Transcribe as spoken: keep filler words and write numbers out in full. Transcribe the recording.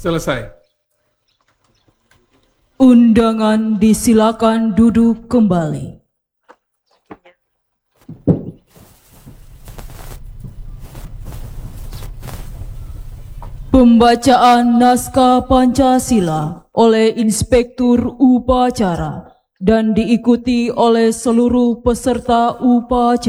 Selesai. Undangan disilakan duduk kembali. Pembacaan naskah Pancasila oleh Inspektur Upacara dan diikuti oleh seluruh peserta upacara.